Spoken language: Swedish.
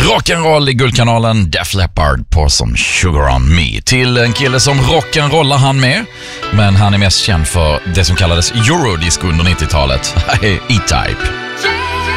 Rock'n'roll i Guldkanalen, Def Leppard på som Sugar on Me. Till en kille som rock'n'rollar han med, men han är mest känd för det som kallades Eurodisco under 90-talet. E-Type.